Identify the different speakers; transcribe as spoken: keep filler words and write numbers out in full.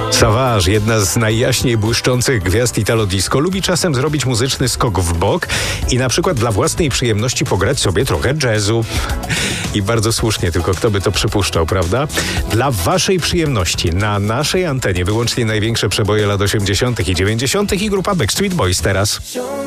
Speaker 1: Savage, jedna z najjaśniej błyszczących gwiazd Italo Disco, lubi czasem zrobić muzyczny skok w bok i na przykład dla własnej przyjemności pograć sobie trochę jazzu. I bardzo słusznie, tylko kto by to przypuszczał, prawda? Dla waszej przyjemności na naszej antenie wyłącznie największe przeboje lat osiemdziesiątych i dziewięćdziesiątych i grupa Backstreet Boys teraz.